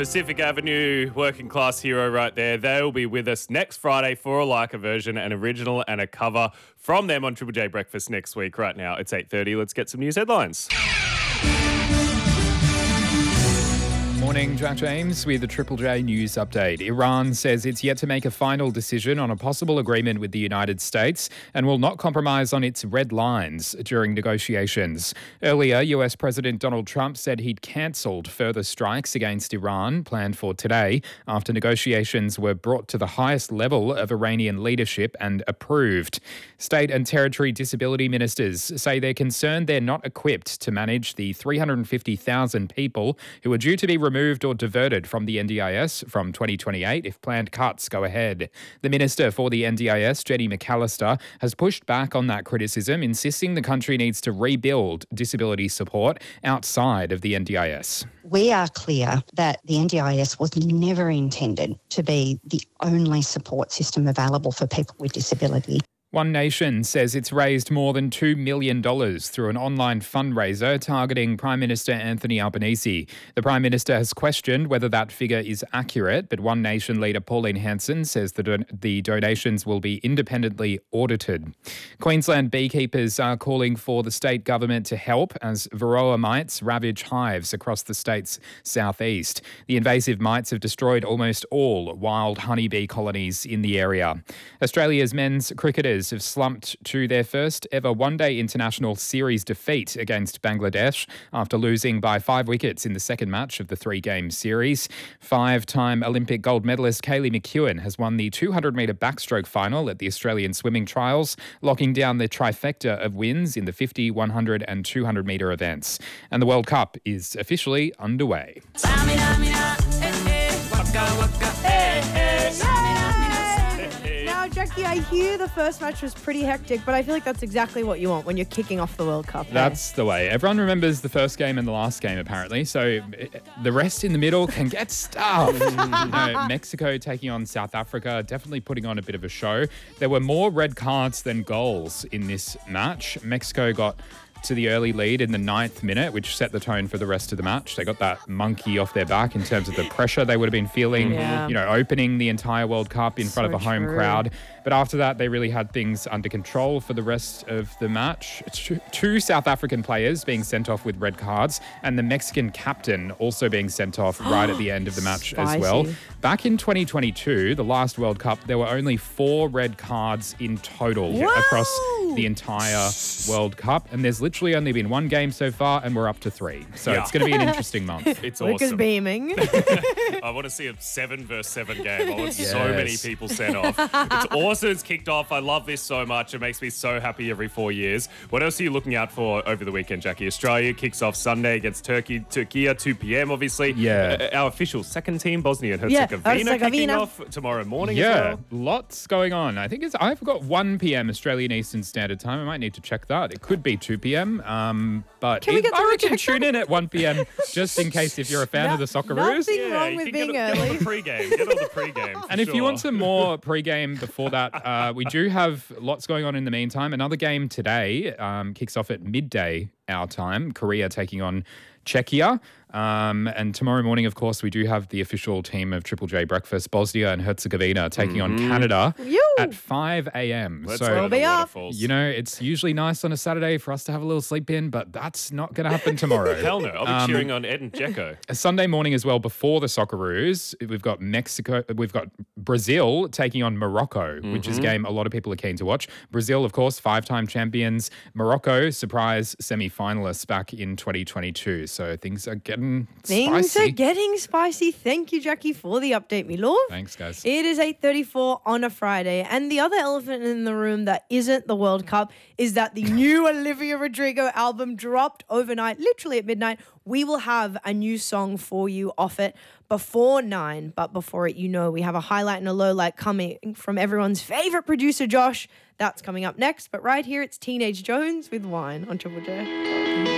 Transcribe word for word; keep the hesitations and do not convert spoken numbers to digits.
Pacific Avenue, working class hero right there. They'll be with us next Friday for a Like a version, an original and a cover from them on Triple J Breakfast next week. Right now, it's eight thirty. Let's get some news headlines. Morning, Jack James with the Triple J News Update. Iran says it's yet to make a final decision on a possible agreement with the United States and will not compromise on its red lines during negotiations. Earlier, U S President Donald Trump said he'd cancelled further strikes against Iran planned for today after negotiations were brought to the highest level of Iranian leadership and approved. State and territory disability ministers say they're concerned they're not equipped to manage the three hundred fifty thousand people who are due to be removed or diverted from the N D I S from twenty twenty-eight if planned cuts go ahead. The Minister for the N D I S, Jenny McAllister, has pushed back on that criticism, insisting the country needs to rebuild disability support outside of the N D I S. We are clear that the N D I S was never intended to be the only support system available for people with disability. One Nation says it's raised more than two million dollars through an online fundraiser targeting Prime Minister Anthony Albanese. The Prime Minister has questioned whether that figure is accurate, but One Nation leader Pauline Hanson says the, don- the donations will be independently audited. Queensland beekeepers are calling for the state government to help as Varroa mites ravage hives across the state's southeast. The invasive mites have destroyed almost all wild honeybee colonies in the area. Australia's men's cricketers have slumped to their first ever one-day international series defeat against Bangladesh after losing by five wickets in the second match of the three-game series. Five-time Olympic gold medalist Kaylee McEwen has won the two hundred metre backstroke final at the Australian Swimming Trials, locking down the trifecta of wins in the fifty, one hundred and two hundred metre events. And the World Cup is officially underway. Jackie, I hear the first match was pretty hectic, but I feel like that's exactly what you want when you're kicking off the World Cup. Hey? That's the way. Everyone remembers the first game and the last game, apparently. So the rest in the middle can get stuffed. you know, Mexico taking on South Africa, definitely putting on a bit of a show. There were more red cards than goals in this match. Mexico got to the early lead in the ninth minute, which set the tone for the rest of the match. They got that monkey off their back in terms of the pressure they would have been feeling, yeah. you know, opening the entire World Cup in front So of a home true. crowd. But after that, they really had things under control for the rest of the match. Two South African players being sent off with red cards and the Mexican captain also being sent off right at the end of the match Spicy. as well. Back in twenty twenty-two, the last World Cup, there were only four red cards in total Whoa! across the entire World Cup. And there's literally only been one game so far and we're up to three. So Yeah. it's going to be an interesting month. It's Luke is awesome. beaming. I want to see a seven versus seven game. I want so many Yes. people sent off. It's awesome. It's kicked off. I love this so much. It makes me so happy every four years. What else are you looking out for over the weekend, Jackie? Australia kicks off Sunday against Turkey, Turkey, two p.m. obviously. Yeah. Uh, our official second team, Bosnia and Yeah, Herzegovina, kicking Herzegovina. off tomorrow morning Yeah, as well. lots going on. I think it's, I've got one p.m. Australian Eastern Standard Time. I might need to check that. It could be two p.m. Um, but Can we if- get I to reckon check tune in at one p.m. just in case if you're a fan No- of the Socceroos. nothing wrong you with can being get, early. Get all the pre-game. Get all the pre-game. for And if you sure. want some more pre-game before that, uh, we do have lots going on in the meantime. Another game today um, kicks off at midday our time. Korea taking on Czechia. Um, and tomorrow morning, of course, we do have the official team of Triple J Breakfast, Bosnia and Herzegovina, taking on Canada Yoo. at five a.m. Let's so, go to be the up. waterfalls. you know, it's usually nice on a Saturday for us to have a little sleep in, but that's not going to happen tomorrow. Hell no. I'll be Um, cheering on Ed and Jekko. A Sunday morning as well before the Socceroos, we've got Mexico, we've got Brazil taking on Morocco, which is a game a lot of people are keen to watch. Brazil, of course, five-time champions. Morocco, surprise semi-finalists back in twenty twenty-two. So things are getting Things spicy. are getting spicy. Thank you, Jackie, for the update, me love. Thanks, guys. It is eight thirty-four on a Friday, and the other elephant in the room that isn't the World Cup is that the new Olivia Rodrigo album dropped overnight, literally at midnight. We will have a new song for you off it before nine, but before it, you know, we have a highlight and a low light coming from everyone's favorite producer, Josh. That's coming up next, but right here, it's Teenage Jones with Wine on Triple J.